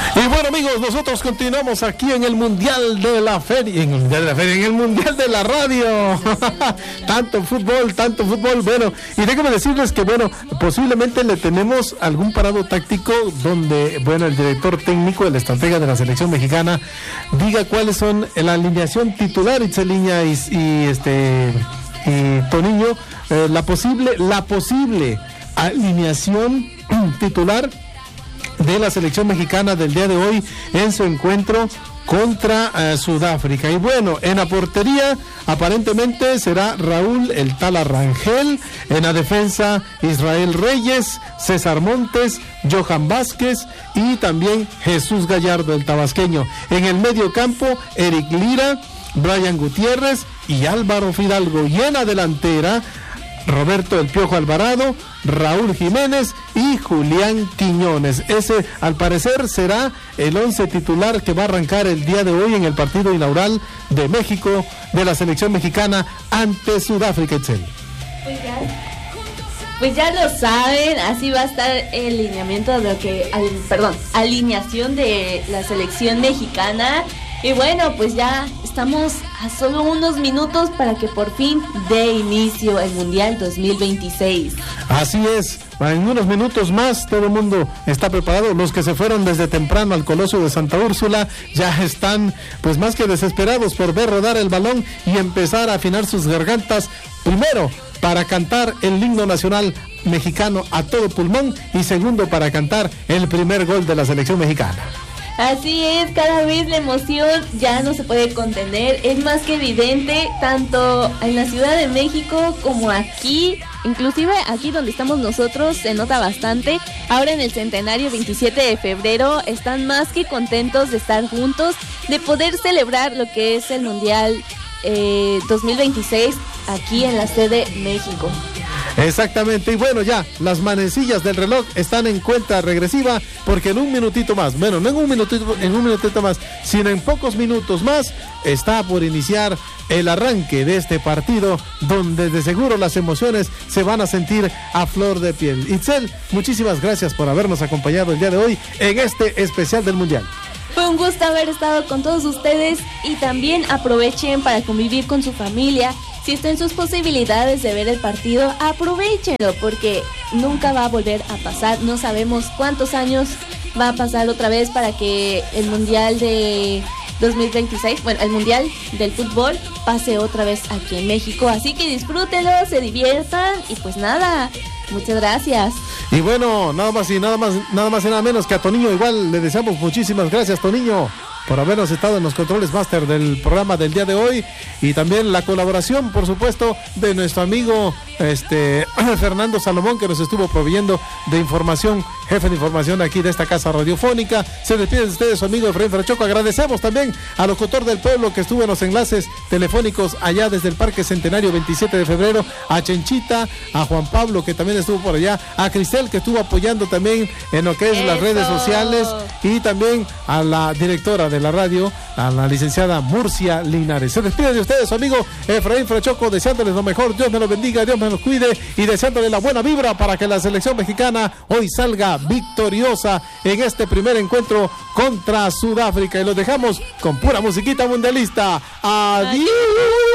Y bueno, amigos, nosotros continuamos aquí en el Mundial de la Feria, en el Mundial de la Radio. tanto fútbol, bueno, y déjenme decirles que, bueno, posiblemente le tenemos algún parado táctico donde, bueno, el director técnico, el estratega de la selección mexicana, diga cuáles son la alineación titular, Itzeliña y Toniño, la posible alineación titular de la selección mexicana del día de hoy en su encuentro contra Sudáfrica. Y bueno, en la portería aparentemente será Raúl el Tala Rangel, en la defensa Israel Reyes, César Montes, Johan Vázquez y también Jesús Gallardo, el tabasqueño. En el medio campo, Eric Lira, Brian Gutiérrez y Álvaro Fidalgo. Y en la delantera, Roberto El Piojo Alvarado, Raúl Jiménez y Julián Quiñones. Ese, al parecer, será el 11 titular que va a arrancar el día de hoy en el partido inaugural de México, de la selección mexicana ante Sudáfrica, Itzel. Pues ya lo saben, así va a estar el lineamiento de alineación de la selección mexicana. Y bueno, pues ya estamos a solo unos minutos para que por fin dé inicio el Mundial 2026. Así es, en unos minutos más todo el mundo está preparado. Los que se fueron desde temprano al Coloso de Santa Úrsula ya están pues más que desesperados por ver rodar el balón y empezar a afinar sus gargantas, primero para cantar el himno nacional mexicano a todo pulmón y segundo para cantar el primer gol de la selección mexicana. Así es, cada vez la emoción ya no se puede contener, es más que evidente, tanto en la Ciudad de México como aquí, inclusive aquí donde estamos nosotros se nota bastante. Ahora en el centenario 27 de febrero están más que contentos de estar juntos, de poder celebrar lo que es el Mundial 2026 aquí en la sede México. Exactamente, y bueno, ya las manecillas del reloj están en cuenta regresiva porque en un minutito más, bueno, no en un minutito más, sino en pocos minutos más, está por iniciar el arranque de este partido donde de seguro las emociones se van a sentir a flor de piel. Itzel, muchísimas gracias por habernos acompañado el día de hoy en este especial del Mundial. Fue un gusto haber estado con todos ustedes y también aprovechen para convivir con su familia. Si está en sus posibilidades de ver el partido, aprovéchenlo porque nunca va a volver a pasar. No sabemos cuántos años va a pasar otra vez para que el Mundial de 2026, bueno, el Mundial del Fútbol pase otra vez aquí en México. Así que disfrútenlo, se diviertan y pues nada, muchas gracias. Y bueno, nada más y nada menos que a Toniño igual le deseamos muchísimas gracias, Toniño, por habernos estado en los controles máster del programa del día de hoy y también la colaboración, por supuesto, de nuestro amigo Fernando Salomón, que nos estuvo proveyendo de información, jefe de información aquí de esta casa radiofónica. Se despide de ustedes su amigo Efraín Frachoco. Agradecemos también al locutor del pueblo que estuvo en los enlaces telefónicos allá desde el Parque Centenario 27 de febrero, a Chenchita, a Juan Pablo, que también estuvo por allá, a Cristel, que estuvo apoyando también en lo que es las redes sociales, y también a la directora de la radio, a la licenciada Murcia Linares. Se despide de ustedes su amigo Efraín Frachoco, deseándoles lo mejor. Dios me los bendiga, Dios me los cuide y deseándoles la buena vibra para que la selección mexicana hoy salga victoriosa en este primer encuentro contra Sudáfrica. Y los dejamos con pura musiquita mundialista. Adiós.